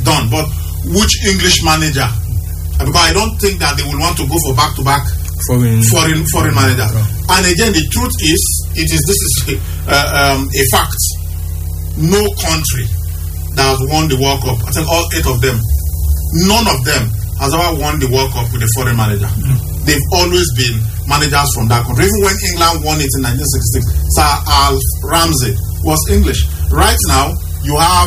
done. But which English manager? Because I don't think that they will want to go for back-to-back foreign manager. Yeah. And again, the truth is, this is a fact. No country that has won the World Cup, I think all 8 of them, none of them has ever won the World Cup with a foreign manager. They've always been managers from that country. Even when England won it in 1966, Sir Alf Ramsey was English. Right now, you have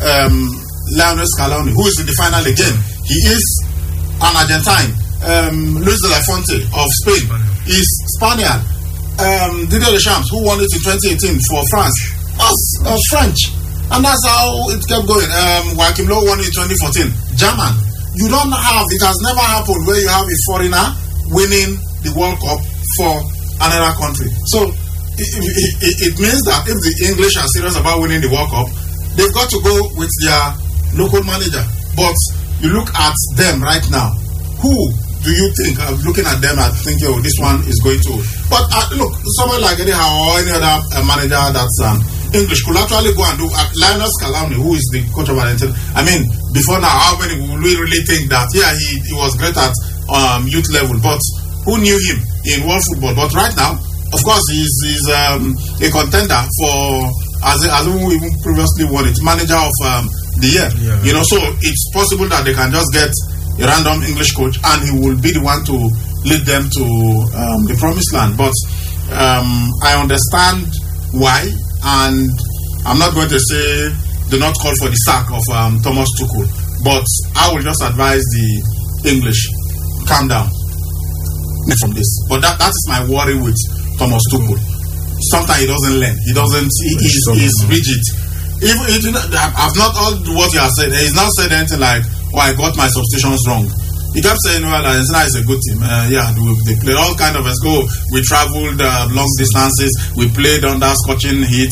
Lionel Scaloni, who is in the final again. He is an Argentine. Luis de la Fuente of Spain is Spaniard. Didier Deschamps, who won it in 2018 for France, was French. And that's how it kept going. Joachim Low won it in 2014, German. You don't have, it has never happened where you have a foreigner winning the World Cup for another country. So it means that if the English are serious about winning the World Cup, they've got to go with their local manager. But you look at them right now, who do you think, looking at them and thinking, oh, this one is going to... But look, someone like Eddie Howe or any other manager that's English could actually go and do... Lionel Scaloni, who is the coach of Argentina. I mean, before now, how many will we really think that, yeah, he was great at youth level, but who knew him in world football? But right now, of course, he's a contender for, as we even previously won it, manager of the year. Yeah. You know, so it's possible that they can just get a random English coach and he will be the one to lead them to the promised land. But I understand why, and I'm not going to say do not call for the sack of Thomas Tuchel, but I will just advise the English, calm down from this. But that is my worry with Thomas Tuchel. Sometimes he doesn't learn. He's rigid. Even I've not all what he has said. He's not said anything like, "Oh, I got my substitutions wrong." He kept saying, "Well, Argentina is a good team. They played all kind of we traveled long distances. We played under scorching heat.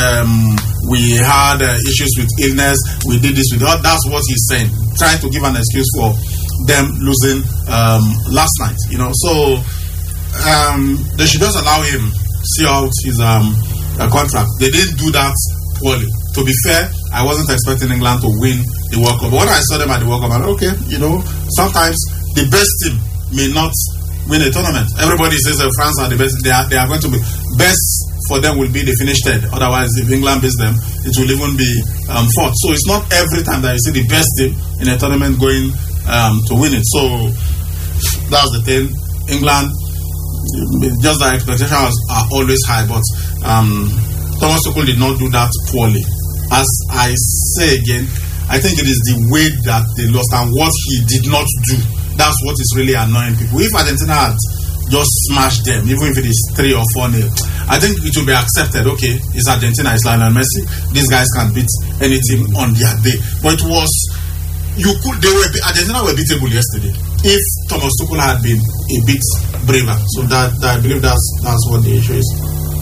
We had issues with illness. We did this with that." That's what he's saying, trying to give an excuse for them losing last night. You know, so they should just allow him see out his contract. They didn't do that poorly. To be fair, I wasn't expecting England to win the World Cup. But when I saw them at the World Cup, I'm like, okay, you know, sometimes the best team may not win a tournament. Everybody says that France are the best. They are going to be best for them will be they finish third. Otherwise, if England beats them, it will even be fourth. So it's not every time that you see the best team in a tournament going to win it. So that's the thing. England, just the expectations are always high, but Thomas Tuchel did not do that poorly. As I say again, I think it is the way that they lost and what he did not do. That's what is really annoying people. If Argentina had just smashed them, even if it is 3 or 4-0, I think it will be accepted. Okay, it's Argentina, it's Lionel Messi. These guys can beat any team on their day. But it was Argentina were beatable yesterday if Thomas Tuchel had been a bit braver. So that I believe that's what the issue is.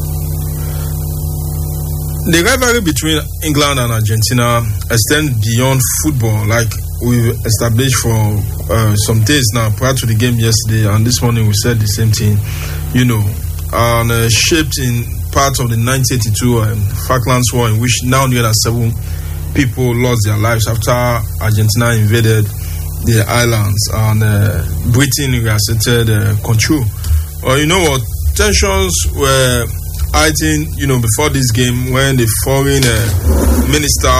The rivalry between England and Argentina extends beyond football, like we've established for some days now prior to the game yesterday, and this morning we said the same thing, you know, and shaped in part of the 1982 Falklands War, in which now nearly 7 people lost their lives after Argentina invaded the islands and Britain reasserted control. You know what? Tensions were heightened, you know, before this game when the foreign minister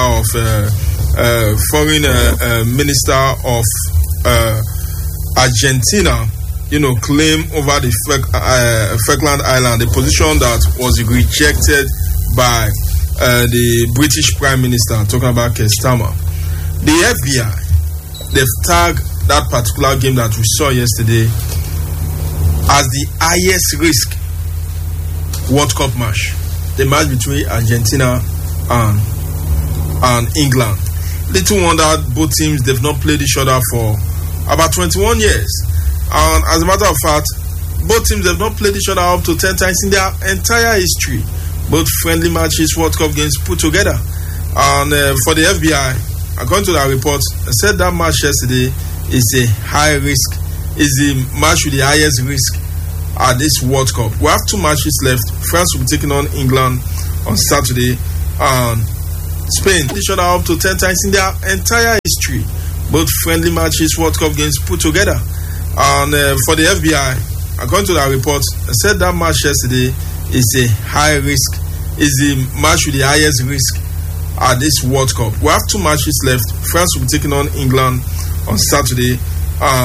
of Argentina, you know, claimed over the Falkland Island, a position that was rejected by the British Prime Minister, talking about Keir Starmer. The FBI, they've tagged that particular game that we saw yesterday as the highest risk World Cup match, the match between Argentina and England. Little wonder both teams, they've not played each other for about 21 years. And as a matter of fact, both teams have not played each other up to 10 times in their entire history. Both friendly matches, World Cup games put together. And for the FBI, according to that report, I said that match yesterday is a high risk, is the match with the highest risk at this World Cup. We have 2 matches left. France will be taking on England on Saturday, and Spain each other up to 10 times in their entire history. Both friendly matches, World Cup games put together. And for the FBI, according to that report, they said that match yesterday is a high risk, is the match with the highest risk at this World Cup. We have 2 matches left. France will be taking on England on Saturday.